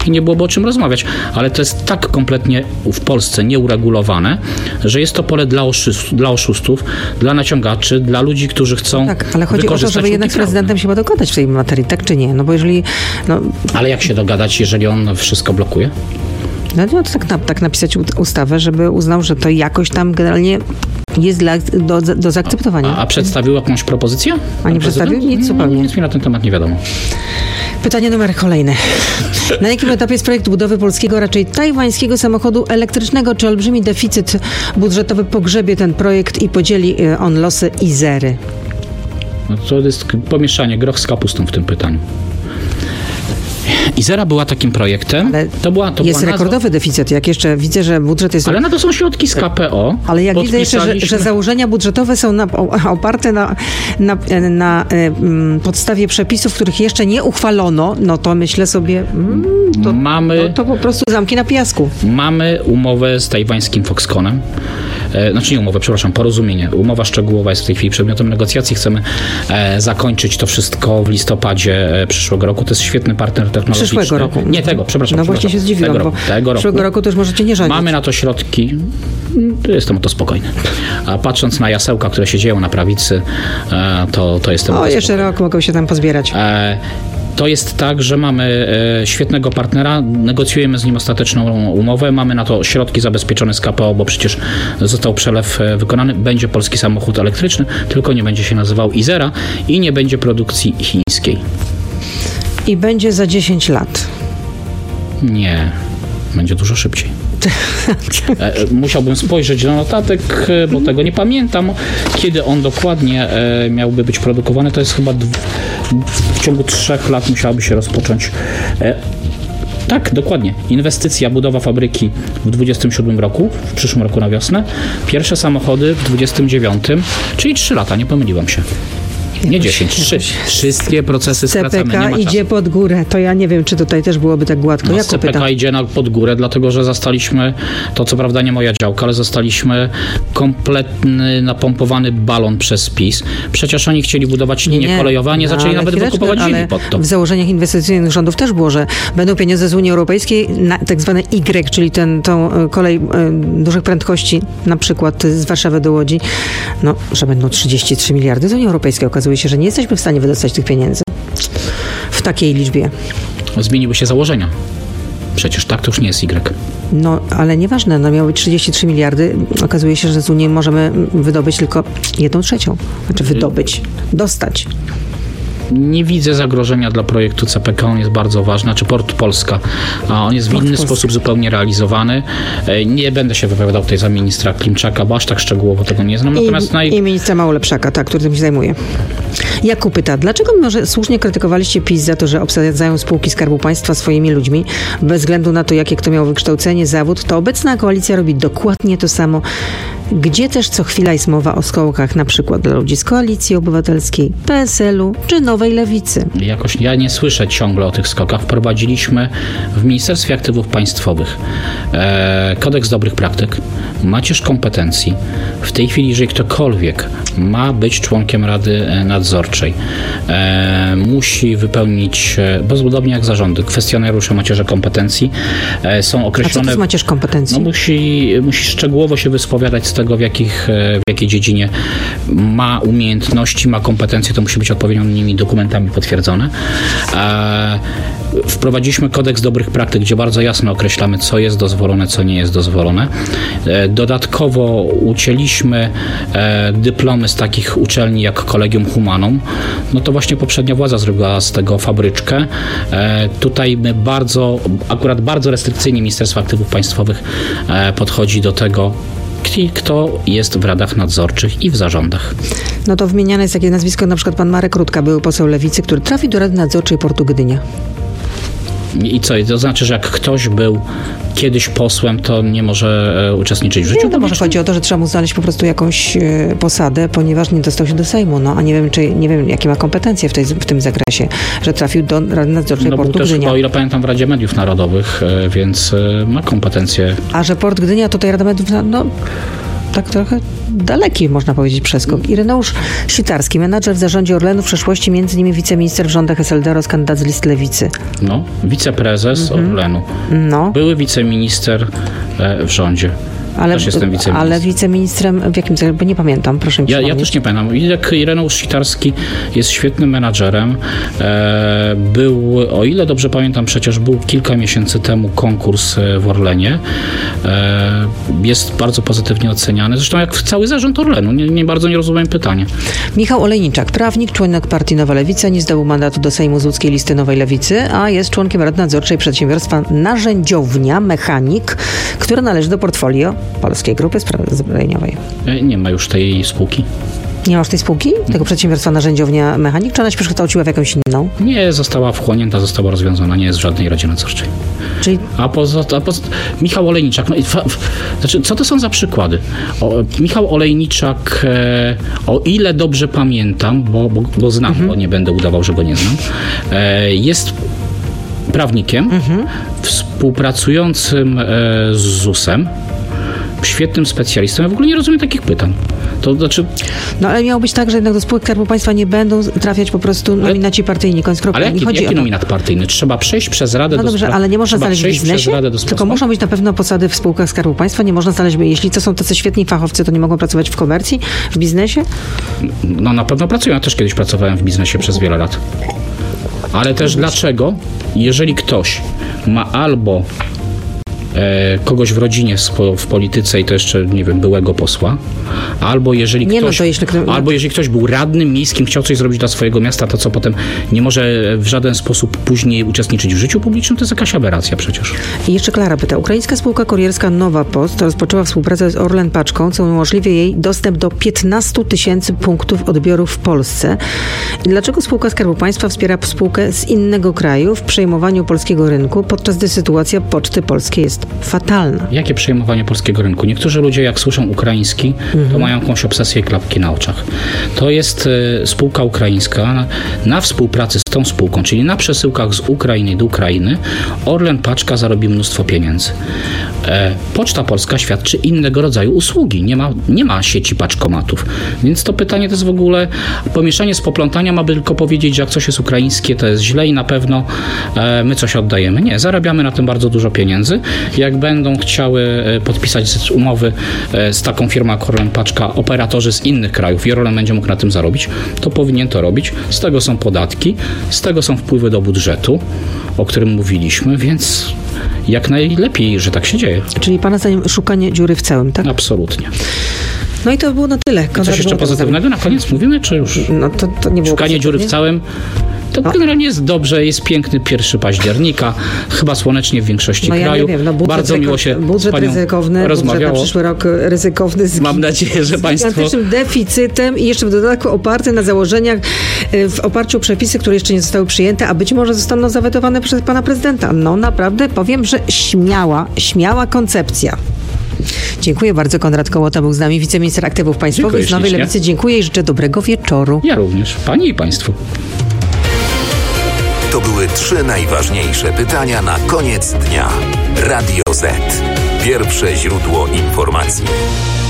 i nie byłoby o czym rozmawiać. Ale to jest tak kompletnie w Polsce nieuregulowane, że jest to pole dla oszustów, dla naciągaczy, dla ludzi, którzy chcą tak, ale chodzi o to, żeby jednak z prezydentem się chyba dogadać w tej materii, tak czy nie? No bo jeżeli... Ale jak się dogadać, jeżeli on wszystko blokuje? No to tak napisać ustawę, żeby uznał, że to jakoś tam generalnie jest do zaakceptowania. A przedstawił jakąś propozycję? A nie przedstawił? Nic zupełnie. Nic mi na ten temat nie wiadomo. Pytanie numer kolejne. Na jakim etapie jest projekt budowy polskiego, raczej tajwańskiego samochodu elektrycznego? Czy olbrzymi deficyt budżetowy pogrzebie ten projekt i podzieli on losy Izery? No to jest pomieszanie groch z kapustą w tym pytaniu. Izera była takim projektem. Ale to jest rekordowy deficyt. Jak jeszcze widzę, że budżet jest... Ale na to są środki z KPO. Ale jak widzę jeszcze, że założenia budżetowe są oparte na podstawie przepisów, których jeszcze nie uchwalono, no to myślę sobie, to po prostu zamki na piasku. Mamy umowę z tajwańskim Foxconnem. Znaczy nie umowę, przepraszam, porozumienie. Umowa szczegółowa jest w tej chwili przedmiotem negocjacji. Chcemy zakończyć to wszystko w listopadzie przyszłego roku. To jest świetny partner technologiczny. Przyszłego roku. Nie tego, przepraszam. No właśnie się zdziwiłam, tego roku. Przyszłego roku to już możecie nie rządzić. Mamy na to środki. Jestem o to spokojny. A patrząc na jasełka, które się dzieją na prawicy, to jestem jeszcze spokojny. Rok mogą się tam pozbierać. To jest tak, że mamy świetnego partnera, negocjujemy z nim ostateczną umowę, mamy na to środki zabezpieczone z KPO, bo przecież został przelew wykonany. Będzie polski samochód elektryczny, tylko nie będzie się nazywał Izera i nie będzie produkcji chińskiej. I będzie za 10 lat. Nie, będzie dużo szybciej. Musiałbym spojrzeć na notatek, bo tego nie pamiętam. Kiedy on dokładnie miałby być produkowany, to jest chyba w ciągu 3 lat musiałaby się rozpocząć. Tak, dokładnie. Inwestycja, budowa fabryki w 27 roku, w przyszłym roku na wiosnę. Pierwsze samochody w 29, czyli 3 lata, nie pomyliłam się. Nie 10, 3. Wszystkie procesy skracamy. CPK idzie pod górę. To ja nie wiem, czy tutaj też byłoby tak gładko. No, CPK idzie pod górę, dlatego że zastaliśmy, to co prawda nie moja działka, ale zastaliśmy kompletny, napompowany balon przez PiS. Przecież oni chcieli budować linie kolejowe, a nie zaczęli nawet wykupywać ziemi pod to. W założeniach inwestycyjnych rządów też było, że będą pieniądze z Unii Europejskiej na tak zwane Y, czyli tą kolej dużych prędkości, na przykład z Warszawy do Łodzi, że będą 33 miliardy z Unii Europejskiej. Okazuje się, że nie jesteśmy w stanie wydostać tych pieniędzy w takiej liczbie. Zmieniły się założenia. Przecież tak to już nie jest Y. No, ale nieważne, miały być 33 miliardy. Okazuje się, że z Unii możemy wydobyć tylko 1/3. Znaczy dostać. Nie widzę zagrożenia dla projektu CPK, on jest bardzo ważny, czy Port Polska, a on jest w inny sposób zupełnie realizowany. Nie będę się wypowiadał tutaj za ministra Klimczaka, bo aż tak szczegółowo tego nie znam. Natomiast I ministra Małolepszaka, który tym się zajmuje. Jakub pyta, dlaczego mimo, że słusznie krytykowaliście PiS za to, że obsadzają spółki Skarbu Państwa swoimi ludźmi, bez względu na to, jakie kto miał wykształcenie, zawód, to obecna koalicja robi dokładnie to samo, gdzie też co chwila jest mowa o skołkach, na przykład dla ludzi z Koalicji Obywatelskiej, PSL-u czy Nowej Lewicy. Jakoś ja nie słyszę ciągle o tych skokach. Wprowadziliśmy w Ministerstwie Aktywów Państwowych kodeks dobrych praktyk, macierz kompetencji. W tej chwili, jeżeli ktokolwiek ma być członkiem Rady Nadzorczej, musi wypełnić, podobnie jak zarządy, kwestionariusze macierze kompetencji są określone. A co to jest macierz kompetencji? Musi szczegółowo się wyspowiadać z tego, w jakiej dziedzinie ma umiejętności, ma kompetencje, to musi być odpowiednimi dokumentami potwierdzone. Wprowadziliśmy kodeks dobrych praktyk, gdzie bardzo jasno określamy, co jest dozwolone, co nie jest dozwolone. Dodatkowo ucięliśmy dyplomy z takich uczelni jak Collegium Humanum. No to właśnie poprzednia władza zrobiła z tego fabryczkę. Tutaj my bardzo restrykcyjnie Ministerstwo Aktywów Państwowych podchodzi do tego, kto jest w radach nadzorczych i w zarządach. No to wymieniane jest takie nazwisko, na przykład pan Marek Rutka, były poseł Lewicy, który trafi do Rady Nadzorczej Portu Gdynia. I co? To znaczy, że jak ktoś był kiedyś posłem, to nie może uczestniczyć w życiu? Nie, to może chodzi o to, że trzeba mu znaleźć po prostu jakąś posadę, ponieważ nie dostał się do Sejmu, a nie wiem, jakie ma kompetencje w tym zakresie, że trafił do Rady Nadzorczej Portu Gdynia. Był też, o ile pamiętam, w Radzie Mediów Narodowych, więc ma kompetencje. A że Port Gdynia, to tej Rada Mediów, tak trochę daleki, można powiedzieć, przeskok. Ireneusz Sitarski, menadżer w zarządzie Orlenu, w przeszłości między innymi wiceminister w rządach SLD oraz kandydat z list Lewicy. No, wiceprezes Orlenu. No. Były wiceminister w rządzie. Też jestem wiceministrem. Ale wiceministrem w jakim celu? Bo nie pamiętam, proszę mi przypomnieć. Ja też nie pamiętam. Ireneusz Sitarski jest świetnym menadżerem. Był, o ile dobrze pamiętam, przecież był kilka miesięcy temu konkurs w Orlenie. Jest bardzo pozytywnie oceniany. Zresztą jak cały zarząd Orlenu. Nie bardzo nie rozumiem pytania. Michał Olejniczak, prawnik, członek partii Nowa Lewica, nie zdobył mandatu do Sejmu z łódzkiej listy Nowej Lewicy, a jest członkiem Rady Nadzorczej przedsiębiorstwa Narzędziownia Mechanik, które należy do portfolio Polskiej Grupy Zbrojeniowej. Nie ma już tej spółki. Nie masz tej spółki? Tego przedsiębiorstwa Narzędziownia Mechanik? Czy ona się przekształciła w jakąś inną? Nie, została wchłonięta, została rozwiązana. Nie jest w żadnej Radzie Nadzorczej. Czyli... A poza Michał Olejniczak. Znaczy, co to są za przykłady? Michał Olejniczak, o ile dobrze pamiętam, bo znam, bo nie będę udawał, że go nie znam, jest prawnikiem współpracującym z ZUS-em, świetnym specjalistą. Ja w ogóle nie rozumiem takich pytań. To znaczy... No ale miało być tak, że jednak do spółek Skarbu Państwa nie będą trafiać po prostu nominaci partyjni. Ale jaki nominat partyjny? Trzeba przejść przez Radę do Spraw... No dobrze, ale nie można znaleźć w biznesie? Tylko muszą być na pewno posady w spółkach Skarbu Państwa. Nie można znaleźć, jeśli to są tacy świetni fachowcy, to nie mogą pracować w komercji, w biznesie? No na pewno pracują. Ja też kiedyś pracowałem w biznesie przez wiele lat. Ale też dlaczego, jeżeli ktoś ma albo kogoś w rodzinie w polityce i to jeszcze, nie wiem, byłego posła, albo jeżeli ktoś był radnym miejskim, chciał coś zrobić dla swojego miasta, to co potem nie może w żaden sposób później uczestniczyć w życiu publicznym, to jest jakaś aberracja przecież. I jeszcze Klara pyta. Ukraińska spółka kurierska Nowa Post rozpoczęła współpracę z Orlen Paczką, co umożliwia jej dostęp do 15 000 punktów odbioru w Polsce. I dlaczego spółka Skarbu Państwa wspiera spółkę z innego kraju w przejmowaniu polskiego rynku, podczas gdy sytuacja Poczty Polskiej jest fatalna? Jakie przejmowanie polskiego rynku? Niektórzy ludzie, jak słyszą ukraiński, to mają jakąś obsesję i klapki na oczach. To jest spółka ukraińska. Na współpracy z tą spółką, czyli na przesyłkach z Ukrainy do Ukrainy, Orlen Paczka zarobi mnóstwo pieniędzy. Poczta Polska świadczy innego rodzaju usługi. Nie ma sieci paczkomatów. Więc to pytanie to jest w ogóle pomieszanie z poplątania, ma tylko powiedzieć, że jak coś jest ukraińskie, to jest źle i na pewno my coś oddajemy. Nie, zarabiamy na tym bardzo dużo pieniędzy. Jak będą chciały podpisać umowy z taką firmą jak Orlen Paczka, operatorzy z innych krajów i Orlen będzie mógł na tym zarobić, to powinien to robić. Z tego są podatki, z tego są wpływy do budżetu, o którym mówiliśmy, więc jak najlepiej, że tak się dzieje. Czyli pana zdaniem szukanie dziury w całym, tak? Absolutnie. No i to było na tyle. Coś jeszcze pozytywnego na koniec mówimy, czy już? No to nie było szukanie dziury w całym. To generalnie jest dobrze, jest piękny 1 października, chyba słonecznie w większości kraju. Nie wiem, bardzo miło się budżet z panią ryzykowny, rozmawiało. Budżet na przyszły rok ryzykowny z mam nadzieję, że państwo... gigantycznym deficytem i jeszcze w dodatku oparty na założeniach w oparciu o przepisy, które jeszcze nie zostały przyjęte, a być może zostaną zawetowane przez pana prezydenta. No naprawdę powiem, że śmiała koncepcja. Dziękuję bardzo. Konrad Kołota był z nami, wiceminister aktywów państwowych z Nowej Lewicy. Dziękuję i życzę dobrego wieczoru. Ja również. Pani i państwu. To były 3 najważniejsze pytania na koniec dnia. Radio Z. Pierwsze źródło informacji.